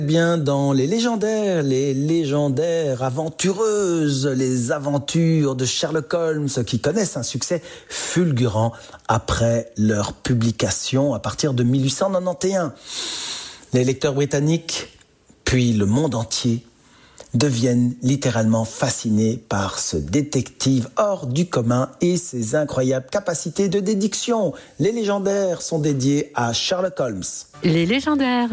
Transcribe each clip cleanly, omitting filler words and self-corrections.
Bien dans les légendaires aventureuses, les aventures de Sherlock Holmes qui connaissent un succès fulgurant après leur publication à partir de 1891. Les lecteurs britanniques, puis le monde entier, deviennent littéralement fascinés par ce détective hors du commun et ses incroyables capacités de déduction. Les légendaires sont dédiés à Sherlock Holmes. Les légendaires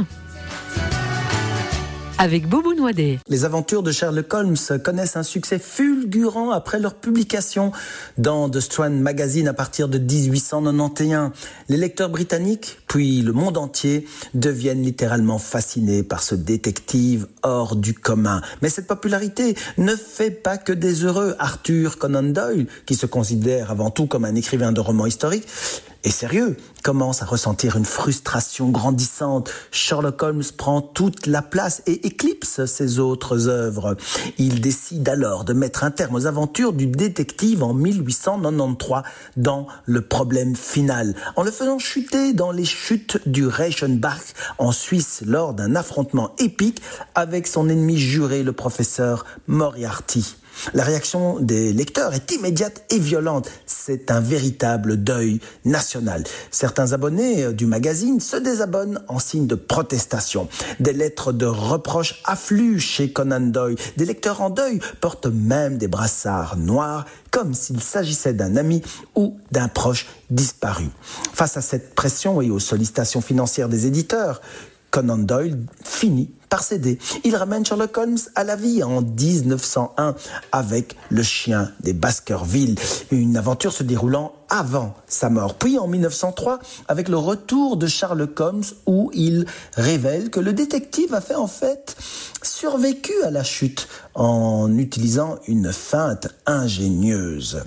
avec Boubou Noadet. Les aventures de Sherlock Holmes connaissent un succès fulgurant après leur publication dans The Strand Magazine à partir de 1891. Les lecteurs britanniques, puis le monde entier, deviennent littéralement fascinés par ce détective hors du commun. Mais cette popularité ne fait pas que des heureux. Arthur Conan Doyle, qui se considère avant tout comme un écrivain de romans historiques, et sérieux, commence à ressentir une frustration grandissante. Sherlock Holmes prend toute la place et éclipse ses autres œuvres. Il décide alors de mettre un terme aux aventures du détective en 1893 dans Le Problème final, en le faisant chuter dans les chutes du Reichenbach en Suisse lors d'un affrontement épique avec son ennemi juré, le professeur Moriarty. La réaction des lecteurs est immédiate et violente. C'est un véritable deuil national. Certains abonnés du magazine se désabonnent en signe de protestation. Des lettres de reproches affluent chez Conan Doyle. Des lecteurs en deuil portent même des brassards noirs, comme s'il s'agissait d'un ami ou d'un proche disparu. Face à cette pression et aux sollicitations financières des éditeurs, Conan Doyle finit par céder. Il ramène Sherlock Holmes à la vie en 1901 avec Le Chien des Baskerville, une aventure se déroulant avant sa mort. Puis en 1903 avec Le Retour de Sherlock Holmes où il révèle que le détective a en fait survécu à la chute en utilisant une feinte ingénieuse.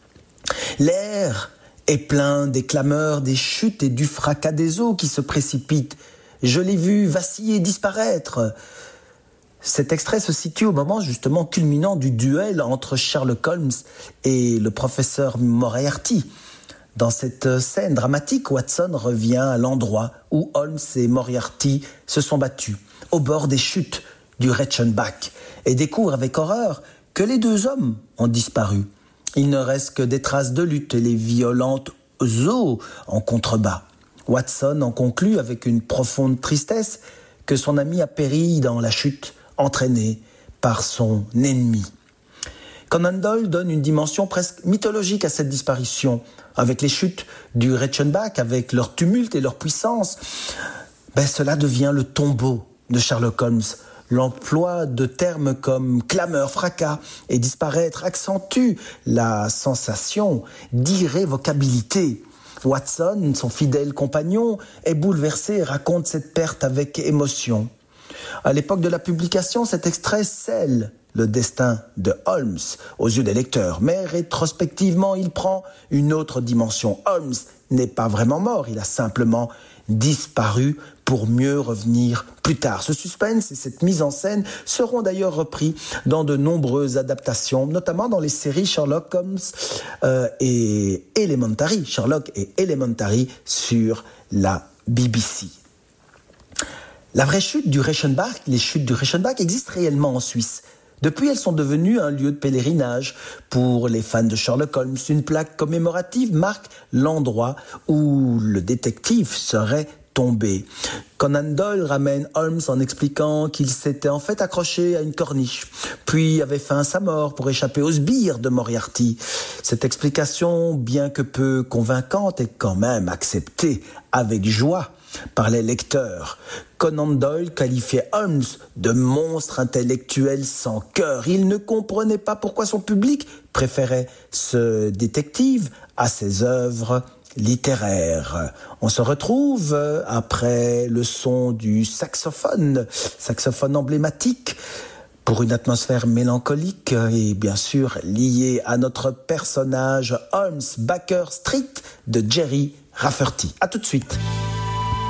L'air est plein des clameurs, des chutes et du fracas des eaux qui se précipitent. Je l'ai vu vaciller, disparaître. Cet extrait se situe au moment justement culminant du duel entre Sherlock Holmes et le professeur Moriarty. Dans cette scène dramatique, Watson revient à l'endroit où Holmes et Moriarty se sont battus, au bord des chutes du Reichenbach, et découvre avec horreur que les deux hommes ont disparu. Il ne reste que des traces de lutte et les violentes eaux en contrebas. Watson en conclut avec une profonde tristesse que son ami a péri dans la chute, entraîné par son ennemi. Conan Doyle donne une dimension presque mythologique à cette disparition. Avec les chutes du Reichenbach, avec leur tumulte et leur puissance, cela devient le tombeau de Sherlock Holmes. L'emploi de termes comme clameur, fracas et disparaître accentue la sensation d'irrévocabilité. Watson, son fidèle compagnon, est bouleversé et raconte cette perte avec émotion. À l'époque de la publication, cet extrait scelle le destin de Holmes aux yeux des lecteurs. Mais rétrospectivement, il prend une autre dimension. Holmes n'est pas vraiment mort, il a simplement disparu pour mieux revenir plus tard. Ce suspense et cette mise en scène seront d'ailleurs repris dans de nombreuses adaptations, notamment dans les séries Sherlock Holmes et Elementary, Sherlock et Elementary sur la BBC. La vraie chute du Reichenbach, les chutes du Reichenbach existent réellement en Suisse. Depuis, elles sont devenues un lieu de pèlerinage pour les fans de Sherlock Holmes. Une plaque commémorative marque l'endroit où le détective serait tombé. Conan Doyle ramène Holmes en expliquant qu'il s'était en fait accroché à une corniche, puis avait feint sa mort pour échapper aux sbires de Moriarty. Cette explication, bien que peu convaincante, est quand même acceptée avec joie par les lecteurs. Conan Doyle qualifiait Holmes de monstre intellectuel sans cœur. Il ne comprenait pas pourquoi son public préférait ce détective à ses œuvres littéraires. On se retrouve après le son du saxophone emblématique, pour une atmosphère mélancolique et bien sûr liée à notre personnage Holmes Baker Street de Jerry Rafferty. À tout de suite.